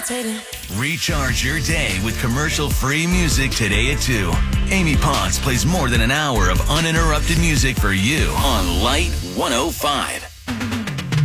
levitating. Recharge your day with commercial-free music today at 2. Amy Potts plays more than an hour of uninterrupted music for you on Light 105.